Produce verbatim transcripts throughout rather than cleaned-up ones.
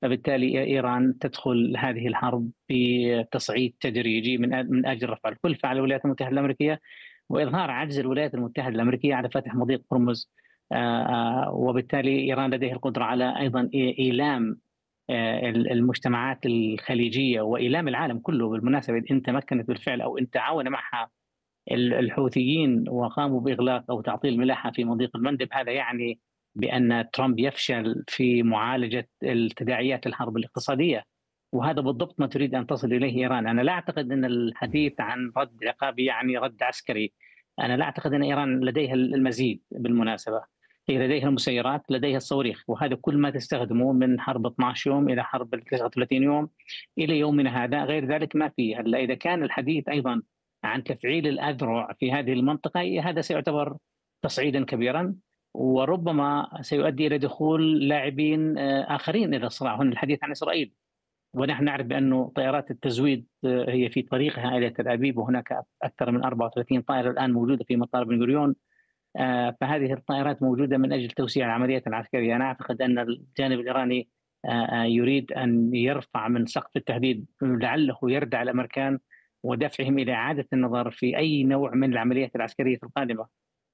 فبالتالي إيران تدخل هذه الحرب بتصعيد تدريجي من أ من أجل رفع الكلفة على الولايات المتحدة الأمريكية، وإظهار عجز الولايات المتحدة الأمريكية على فتح مضيق هرمز. آآ وبالتالي إيران لديها القدرة على أيضًا إي إيلام آآ ال المجتمعات الخليجية وإيلام العالم كله بالمناسبة، إن تمكنت بالفعل أو إن تعاون معها ال الحوثيين وقاموا بإغلاق أو تعطيل ملاحة في مضيق المندب، هذا يعني بأن ترامب يفشل في معالجة التداعيات الحرب الاقتصادية، وهذا بالضبط ما تريد أن تصل إليه إيران. أنا لا أعتقد أن الحديث عن رد عقابي يعني رد عسكري، أنا لا أعتقد أن إيران لديها المزيد بالمناسبة، هي لديها المسيرات، لديها الصواريخ، وهذا كل ما تستخدمه من حرب اثني عشر يوم إلى حرب تسعة وثلاثين يوم إلى يومنا هذا، غير ذلك ما في. هلا إذا كان الحديث أيضًا عن تفعيل الأذرع في هذه المنطقة، هذا سيعتبر تصعيدا كبيرا، وربما سيؤدي إلى دخول لاعبين آه، آخرين إلى الصراع. هنا الحديث عن إسرائيل، ونحن نعرف بأنه طائرات التزويد آه، هي في طريقها إلى تل أبيب، وهناك أكثر من أربعة وثلاثين طائرة الآن موجودة في مطار بن غوريون. آه، فهذه الطائرات موجودة من أجل توسيع العمليات العسكرية. أنا أعتقد أن الجانب الإيراني آه، آه، يريد أن يرفع من سقف التهديد، لعله يردع الأمريكان ودفعهم إلى إعادة النظر في أي نوع من العمليات العسكرية القادمة.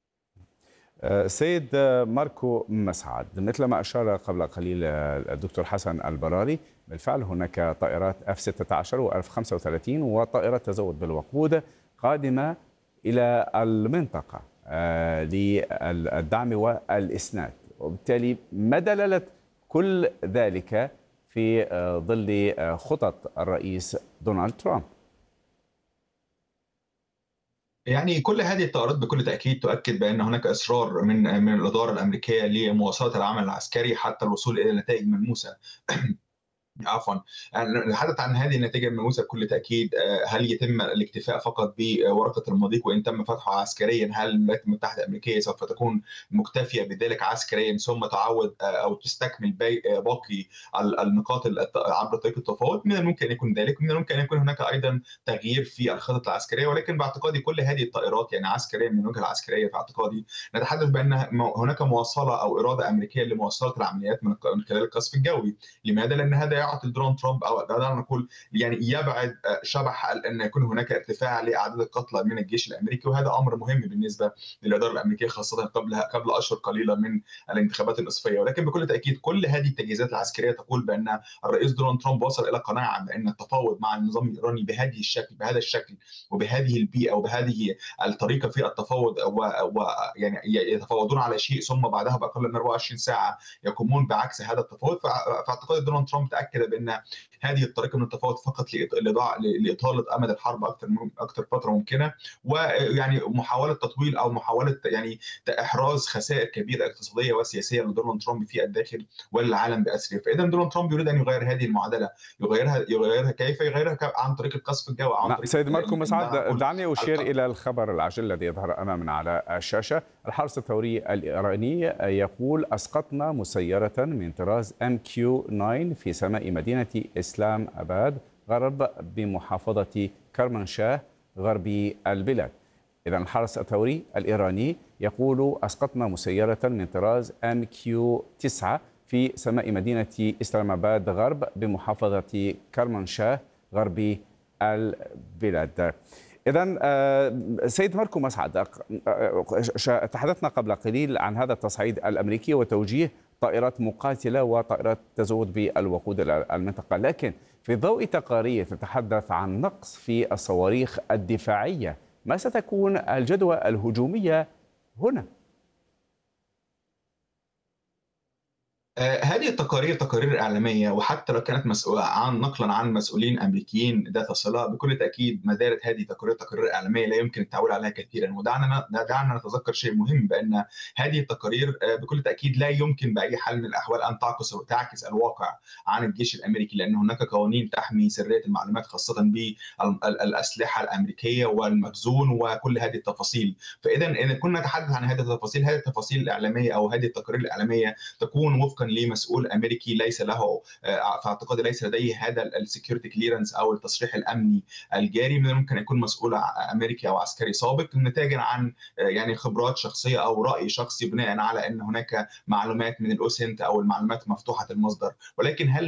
سيد ماركو مسعد، مثل ما أشار قبل قليل الدكتور حسن البراري، بالفعل هناك طائرات إف ستة عشر و إف خمسة وثلاثين وطائرات تزود بالوقود قادمة إلى المنطقة للدعم والإسناد، وبالتالي ما دلالة كل ذلك في ظل خطط الرئيس دونالد ترامب؟ يعني كل هذه التغيرات بكل تأكيد تؤكد بأن هناك إصرار من من الإدارة الأمريكية لمواصلة العمل العسكري حتى الوصول إلى نتائج ملموسة. عفوا، نتحدث عن هذه النتيجة الملموسة بكل تأكيد. هل يتم الاكتفاء فقط بورقة المضيق وإن تم فتحه عسكريا؟ هل الولايات المتحدة الأمريكية سوف تكون مكتفية بذلك عسكريا ثم تعود أو تستكمل باقي النقاط عبر طريق التفاوض؟ من الممكن أن يكون ذلك، من الممكن أن يكون هناك أيضا تغيير في الخطط العسكرية، ولكن باعتقادي كل هذه الطائرات يعني عسكريا من الوجهة العسكرية في اعتقادي نتحدث بأن هناك مواصلة أو إرادة أمريكية لمواصلة العمليات من خلال القصف الجوي. لماذا؟ لأن هذا يعطي دونالد ترامب او دعنا نقول يعني يبعد شبح ان يكون هناك ارتفاع لاعداد القتلى من الجيش الامريكي، وهذا امر مهم بالنسبه للاداره الامريكيه خاصه قبل قبل اشهر قليله من الانتخابات النصفيه. ولكن بكل تاكيد كل هذه التجهيزات العسكريه تقول بان الرئيس دونالد ترامب وصل الى قناعه بان التفاوض مع النظام الايراني بهذه الشكل بهذا الشكل وبهذه البيئه وبهذه الطريقه في التفاوض، ويعني يتفاوضون على شيء ثم بعدها باقل من أربعة وعشرين ساعه يقومون بعكس هذا التفاوض. فاعتقد دونالد ترامب تاكد بان هذه الطريقه من التفاوض فقط لاطاله امد الحرب اكثر اكثر فتره ممكنه، ويعني محاوله تطويل او محاوله يعني احراز خسائر كبيره اقتصاديه وسياسيه لدونالد ترامب في الداخل والعالم باسره. فاذا دونالد ترامب يريد ان يغير هذه المعادله، يغيرها يغيرها كيف؟ يغيرها عن طريق القصف الجوي، عن طريق سيد ماركو مسعد، دعني اشير الى الخبر العاجل الذي يظهر امامنا على الشاشه. الحرس الثوري الايراني يقول اسقطنا مسيره من طراز ام كيو تسعة في سماء مدينه إسلام أباد غرب بمحافظة كرمانشاه غربي البلاد. إذا الحرس الثوري الإيراني يقول أسقطنا مسيرة من طراز ام كيو تسعة في سماء مدينة إسلام أباد غرب بمحافظة كرمانشاه غربي البلاد. إذا سيد ماركو مسعد، تحدثنا قبل قليل عن هذا التصعيد الأمريكي وتوجيه طائرات مقاتلة وطائرات تزود بالوقود إلى المنطقة، لكن في ضوء تقارير تتحدث عن نقص في الصواريخ الدفاعية، ما ستكون الجدوى الهجومية هنا؟ هذه التقارير تقارير إعلامية، وحتى لو كانت مسؤولة عن نقلا عن مسؤولين أمريكيين ذات صلة، بكل تأكيد ما زالت هذه تقارير تقارير إعلامية لا يمكن التعويل عليها كثيرا. ودعنا دعنا نتذكر شيء مهم، بأن هذه التقارير بكل تأكيد لا يمكن بأي حال من الأحوال أن تعكس تعكس الواقع عن الجيش الأمريكي، لأن هناك قوانين تحمي سرية المعلومات خاصة بالأسلحة الأمريكية والمخزون وكل هذه التفاصيل. فإذا إذا كنا نتحدث عن هذه التفاصيل، هذه التفاصيل الإعلامية أو هذه التقارير الإعلامية تكون وفقا لمسؤول امريكي ليس له في اعتقادي ليس لديه هذا السكيورتي كليرنس او التصريح الامني الجاري. من الممكن يكون مسؤول امريكي او عسكري سابق نتاجا عن يعني خبرات شخصيه او راي شخصي بناء على ان هناك معلومات من الاوسنت او المعلومات مفتوحه المصدر. ولكن هل